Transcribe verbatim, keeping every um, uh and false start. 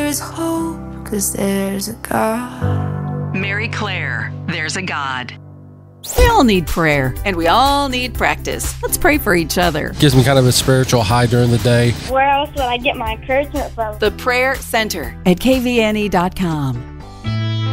is hope, 'cause there's a God. Mary Claire, There's a God. We all need prayer, and we all need practice. Let's pray for each other. Gives me kind of a spiritual high during the day. Where else would I get my encouragement from? The Prayer Center at K V N E dot com.